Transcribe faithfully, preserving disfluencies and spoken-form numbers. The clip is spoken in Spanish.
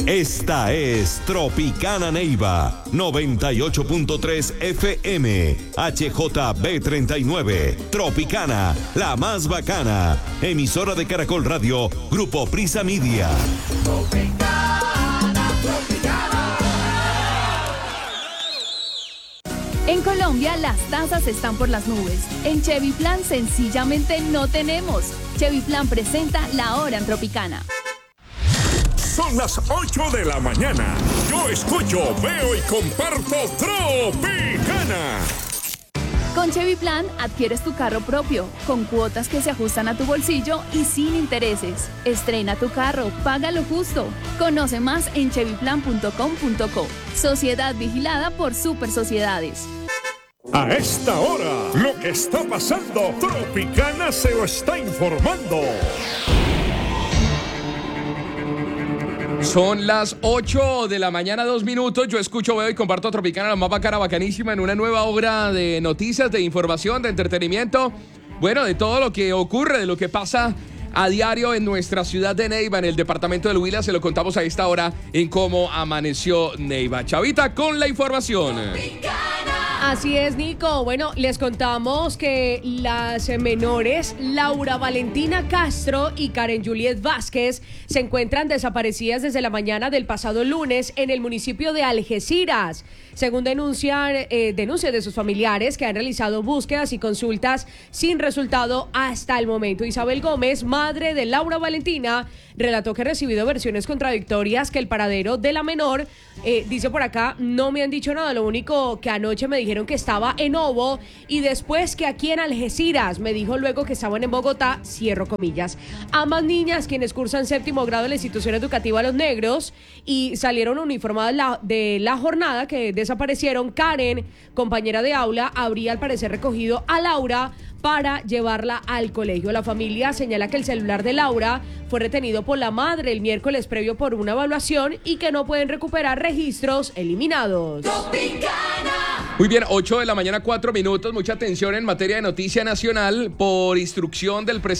Esta es Tropicana Neiva, noventa y ocho punto tres F M, H J B treinta y nueve, Tropicana, la más bacana, emisora de Caracol Radio, Grupo Prisa Media. Tropicana, Tropicana. En Colombia las tasas están por las nubes. En Chevy Plan sencillamente no tenemos. Chevy Plan presenta La Hora en Tropicana. Son las ocho de la mañana. Yo escucho, veo y comparto Tropicana. Con Chevy Plan adquieres tu carro propio, con cuotas que se ajustan a tu bolsillo y sin intereses. Estrena tu carro, paga lo justo. Conoce más en chevy plan punto com punto co. Sociedad vigilada por Super Sociedades. A esta hora, lo que está pasando, Tropicana se lo está informando. Son las ocho de la mañana, dos minutos. Yo escucho, veo y comparto Tropicana, la más bacana, bacanísima, en una nueva hora de noticias, de información, de entretenimiento. Bueno, de todo lo que ocurre, de lo que pasa a diario en nuestra ciudad de Neiva, en el departamento del Huila. Se lo contamos a esta hora en cómo amaneció Neiva. Chavita, con la información. Así es, Nico. Bueno, les contamos que las menores Laura Valentina Castro y Karen Juliet Vázquez se encuentran desaparecidas desde la mañana del pasado lunes en el municipio de Algeciras. Según denuncian, eh, denuncias de sus familiares que han realizado búsquedas y consultas sin resultado hasta el momento. Isabel Gómez, madre de Laura Valentina, relató que ha recibido versiones contradictorias, que el paradero de la menor, eh, dice por acá, no me han dicho nada, lo único que anoche me dijeron que estaba en Ovo y después que aquí en Algeciras, me dijo luego que estaban en Bogotá, cierro comillas. Ambas niñas, quienes cursan séptimo grado en la institución educativa Los Negros y salieron uniformadas la, de la jornada que desaparecieron. Karen, compañera de aula, habría al parecer recogido a Laura para llevarla al colegio. La familia señala que el celular de Laura fue retenido por la madre el miércoles previo por una evaluación y que no pueden recuperar registros eliminados. Tropicana. Muy bien, ocho de la mañana, cuatro minutos. Mucha atención en materia de noticia nacional. Por instrucción del presidente